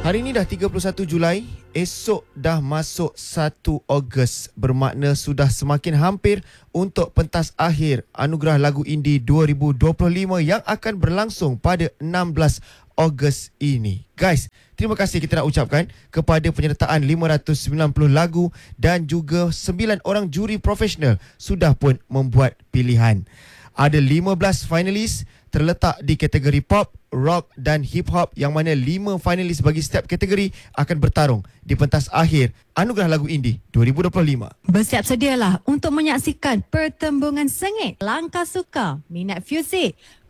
Hari ini dah 31 Julai, esok dah masuk 1 Ogos. Bermakna sudah semakin hampir untuk pentas akhir Anugerah Lagu Indie 2025 yang akan berlangsung pada 16 Ogos ini. Guys, terima kasih kita nak ucapkan kepada penyertaan 590 lagu dan juga 9 orang juri profesional sudah pun membuat pilihan. Ada 15 finalis terletak di kategori pop, rock dan hip hop yang mana 5 finalis bagi setiap kategori akan bertarung di pentas akhir Anugerah Lagu Indie 2025. Bersiap sedialah untuk menyaksikan pertembungan sengit, langkah suka, minat muzik,